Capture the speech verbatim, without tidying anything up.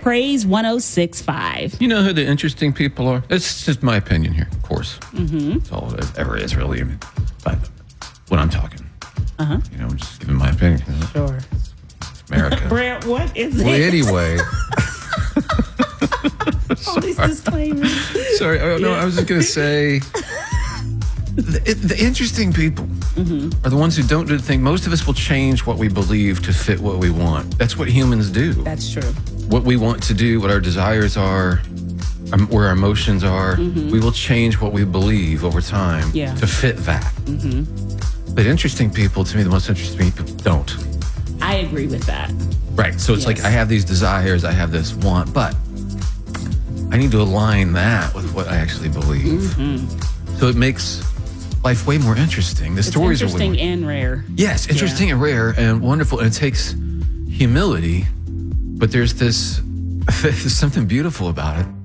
Praise one oh six point five. You know who the interesting people are? It's just my opinion here, of course. Mm-hmm. That's all it ever is, really. I mean, but when I'm talking, Uh-huh. you know, I'm just giving my opinion. Sure. It's America. Brent, what is Well, it? anyway. All these disclaimers. Sorry, I, no, I was just going to say the, the interesting people Mm-hmm. are the ones who don't do the thing. Most of us will change what we believe to fit what we want. That's what humans do. That's true. What we want to do, what our desires are, um, where our emotions are, we will change what we believe over time Yeah. to fit that. Mm-hmm. But interesting people, to me, the most interesting people don't. I agree with that. Right. So it's Yes. like I have these desires, I have this want, but I need to align that with what I actually believe. Mm-hmm. So it makes life way more interesting. The It's stories are way interesting more, and rare. yes, interesting and rare and wonderful. And it takes humility, but there's this there's something beautiful about it.